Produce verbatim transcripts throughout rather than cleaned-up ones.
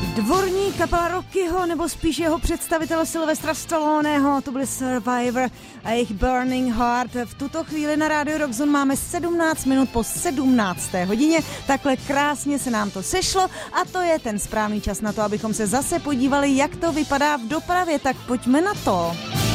Dvorní kapela Rockyho, nebo spíš jeho představitele Sylvestra Stalloneho, to byli Survivor a jejich Burning Heart. V tuto chvíli na Radio Rock Zone máme sedmnáct minut po sedmnácté hodině, takhle krásně se nám to sešlo a to je ten správný čas na to, abychom se zase podívali, jak to vypadá v dopravě, tak pojďme na to.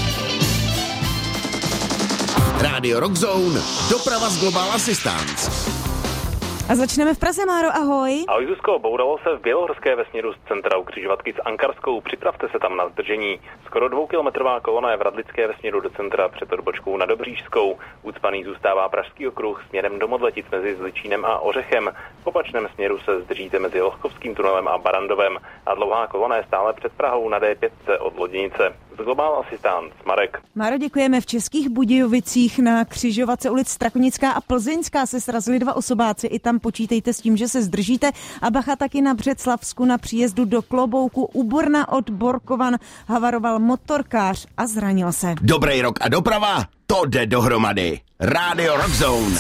Radio Rock Zone, doprava z Global Assistance. A začneme v Praze, Máro, ahoj. Ahoj Zuzko, bouralo se v Bělohorské ve směru z centra u křižovatky s Ankarskou, připravte se tam na zdržení. Skoro dvoukilometrová kolona je v Radlické ve směru do centra před odbočkou na Dobřížskou. Ucpaný zůstává Pražský okruh směrem do Modletic mezi Zličínem a Ořechem. V opačném směru se zdržíte mezi Lochkovským tunelem a Barandovem. A dlouhá kolona je stále před Prahou na D pět od Loděnice. Z Global Assistance, Marek. Máro, děkujeme. V Českých Budějovicích na křižovatce ulic Strakonická a Plzeňská se srazili dva osobáci. I tam počítejte s tím, že se zdržíte. A bacha taky na Břeclavsku na příjezdu do Klobouku u Borna od Borkovan havaroval motorkář a zranil se. Dobrý rok a doprava, to jde dohromady. Radio Rock Zone.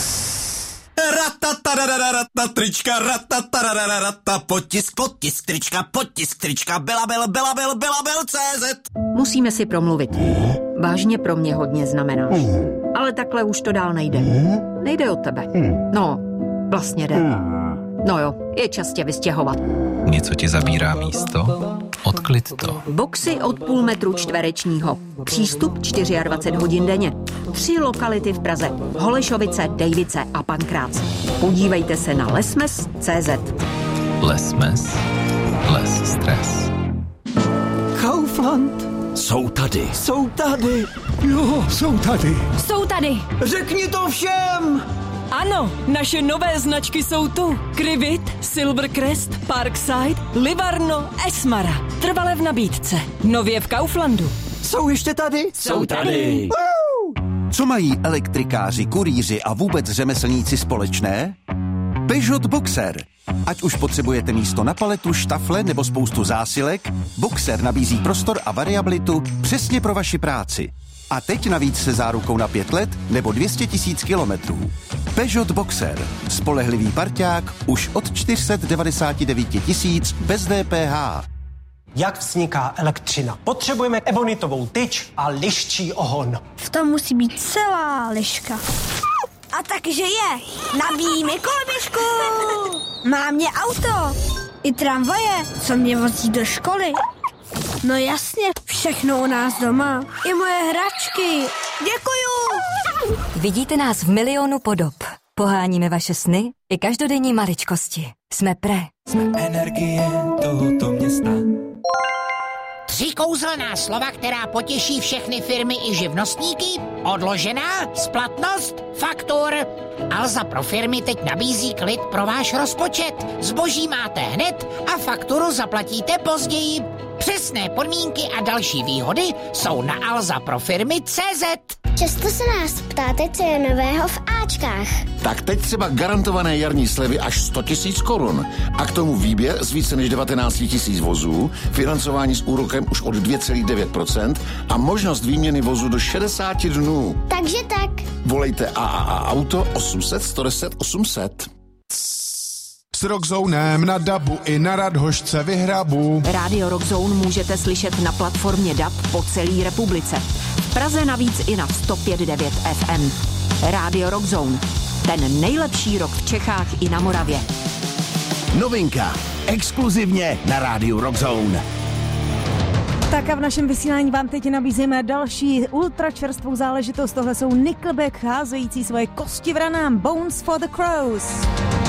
Ratatarararata, trička, ratatarararata, potisk, potisk, trička, potisk, trička, Belabil, Belabil, Belabil, C Z. Musíme si promluvit. Vážně pro mě hodně znamenáš. Ale takhle už to dál nejde. Nejde o tebe. No, vlastně jde. No jo, je čas tě vystěhovat. Něco ti zabírá místo? Odklid to. Boxy od půl metru čtverečního. Přístup dvacet čtyři hodin denně. Tři lokality v Praze. Holešovice, Dejvice a Pankrác. Podívejte se na lesmes tečka cé zet. Lesmes. Les stres. Kaufland. Jsou tady. Jsou tady. Jo, jsou tady. Jsou tady. Řekni to všem. Ano, naše nové značky jsou tu. Krivit, Silvercrest, Parkside, Livarno, Esmara. Trvale v nabídce. Nově v Kauflandu. Jsou ještě tady? Jsou tady. Co mají elektrikáři, kurýři a vůbec řemeslníci společné? Peugeot Boxer. Ať už potřebujete místo na paletu, štafle nebo spoustu zásilek, Boxer nabízí prostor a variabilitu přesně pro vaši práci. A teď navíc se zárukou na pět let nebo dvě stě tisíc kilometrů. Peugeot Boxer. Spolehlivý parťák už od čtyři sta devadesát devět tisíc bez D P H. Jak vzniká elektřina? Potřebujeme ebonitovou tyč a liščí ohon. V tom musí být celá liška. A takže je. Nabíjí mi koloběžku. Má mě auto. I tramvaje, co mě vozí do školy. No jasně, všechno u nás doma. I moje hračky. Děkuju. Vidíte nás v milionu podob. Poháníme vaše sny i každodenní maličkosti. Jsme Pre. Jsme energie tohoto města. Tři kouzelná slova, která potěší všechny firmy i živnostníky. Odložená, splatnost, faktur. Alza pro firmy teď nabízí klid pro váš rozpočet. Zboží máte hned a fakturu zaplatíte později. Přesné podmínky a další výhody jsou na alza pro firmy tečka cé zet. Často se nás ptáte, co je nového v Ačkách. Tak teď třeba garantované jarní slevy až sto tisíc korun. A k tomu výběr z více než devatenáct tisíc vozů, financování s úrokem už od dvě celá devět procenta a možnost výměny vozu do šedesát dnů. Takže tak. Volejte A A A Auto osm set, sto deset, osm set. S Rockzonem na dabu i na Radhošce vyhrabu. Radio Rock Zone můžete slyšet na platformě D A B po celé republice. V Praze navíc i na sto pět devět F M. Radio Rock Zone. Ten nejlepší rock v Čechách i na Moravě. Novinka. Exkluzivně na Radio Rock Zone. Tak a v našem vysílání vám teď nabízíme další ultračerstvou záležitost. Tohle jsou Nickelback házející svoje kosti v ranám. Bones for the Crows.